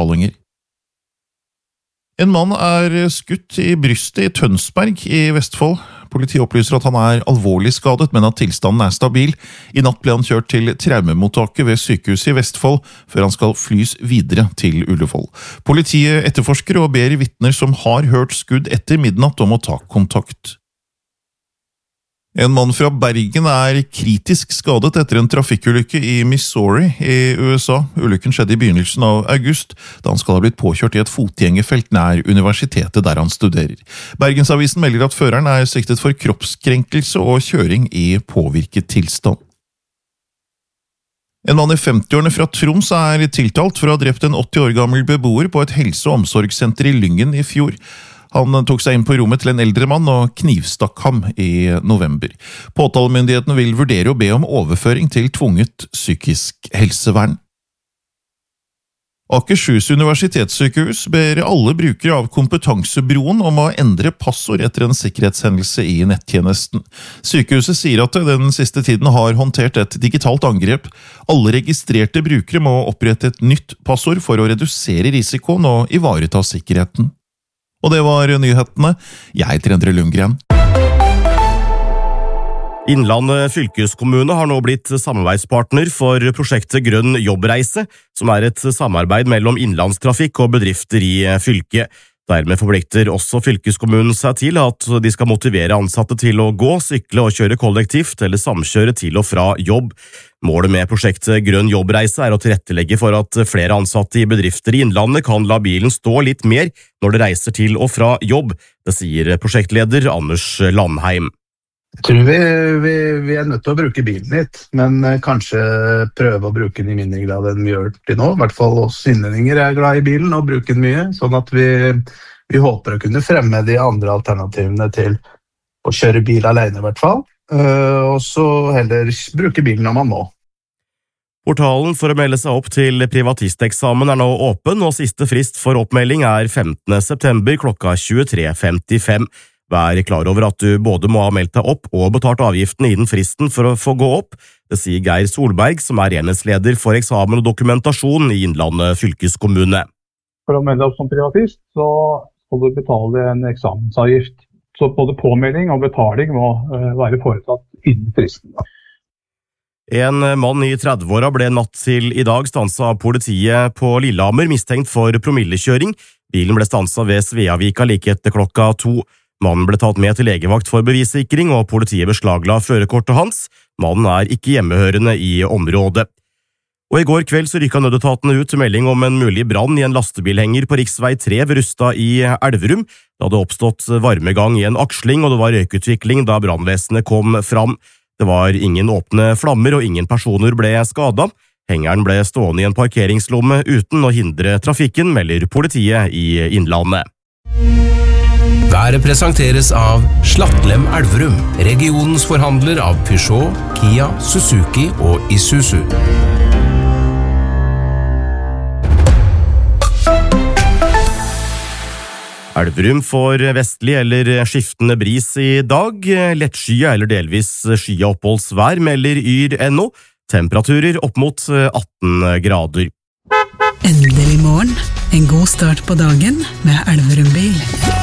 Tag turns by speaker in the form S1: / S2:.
S1: betalinger. En mann skutt i brystet i Tønsberg i Vestfold. Politiet opplyser at han alvorlig skadet, men at tilstanden stabil. I natt ble han kjørt til traumemottaket ved sykehuset i Vestfold, før han skal flys videre til Ullevål. Politiet etterforsker og ber vitner som har hørt skudd etter midnatt om å ta kontakt. En mann fra Bergen kritisk skadet etter en trafikkulykke i Missouri i USA. Ulykken skjedde i begynnelsen av august, da han skal ha blitt påkjørt i et fotgjengerfelt nær universitetet der han studerer. Bergensavisen melder at føreren siktet for kroppskrenkelse og kjøring i påvirket tilstand. En mann i 50-årene fra Troms tiltalt for å ha drept en 80 år gammel beboer på et helse- og omsorgssenter i Lyngen i fjor. Han tok seg inn på rommet til en eldre mann og knivstakk ham i november. Påtalemyndigheten vil vurdere å be om overføring til tvunget psykisk helsevern. Akershus universitetssykehus ber alle brukere av Kompetansebroen om å endre passord etter en sikkerhetshendelse i nettjenesten. Sykehuset sier at det den siste tiden har håndtert et digitalt angrep. Alle registrerte brukere må opprette et nytt passord for å redusere risikoen og ivareta sikkerheten. Og det var nyhetene. Jeg heter Endre Lundgren.
S2: Innlandet fylkeskommune har nå blitt samarbeidspartner for prosjektet Grønn jobbreise, som et samarbeid mellom innlandstrafikk og bedrifter i fylket. Dermed forplikter også fylkeskommunen seg til at de skal motivere ansatte til å gå, sykle og kjøre kollektivt eller samkjøre til og fra jobb. Målet med prosjektet Grønn jobbreise å tilrettelegge for at flere ansatte i bedrifter i Innlandet kan la bilen stå litt mer når de reiser til og fra jobb. Det sier prosjektleder Anders Landheim.
S3: Jeg tror vi nødt til å bruke bilen litt, men kanskje prøve å bruke den i mindre grad enn vi gjør til nå. I hvert fall oss innlendinger glad i bilen og bruker den mye, sånn at vi håper å kunne fremme de andre alternativene til å kjøre bil alene i hvert fall, og så heller bruke bilen når man må.
S2: Portalen for å melde seg opp til privatisteksamen nå åpen, og siste frist for oppmelding 15. september klokka 23:55. Vær klar over at du både må ha meldt deg opp og betalt avgiften innen fristen for å få gå opp. Det sier Geir Solberg, som enhetsleder for eksamen og dokumentasjon i Innlandet fylkeskommune.
S4: For å melde opp som privatist, så skal du betale en eksamensavgift. Så både påmelding og betaling må være foretatt innen fristen.
S2: En mann i 30-åra ble natt til i dag stanset av politiet på Lillehammer, mistenkt for promillekjøring. Bilen ble stanset ved Sveavika like etter klokka 2. Mannen ble tatt med til legevakt for bevissikring, og politiet beslagla førerkortet hans. Mannen ikke hjemmehørende i området. Og i går kveld så rykket nødetatene ut melding om en mulig brann i en lastebilhenger på riksvei 3 ved Rustad i Elverum. Det hadde oppstått varmegang i en aksling, og det var røykutvikling da brannvesenet kom fram. Det var ingen åpne flammer, og ingen personer ble skadet. Hengeren ble stående i en parkeringslomme uten å hindre trafikken, melder politiet i Innlandet.
S5: Været presenteres av Slattlem Elverum, regionens forhandler av Peugeot, Kia, Suzuki og Isuzu.
S2: Elverum får vestlig eller skiftende bris i dag. Lettskyet eller delvis skyet oppholdsvær melder Yr.no. Temperaturer opp mot 18 grader.
S6: Endelig morgen. En god start på dagen med Elverum bil.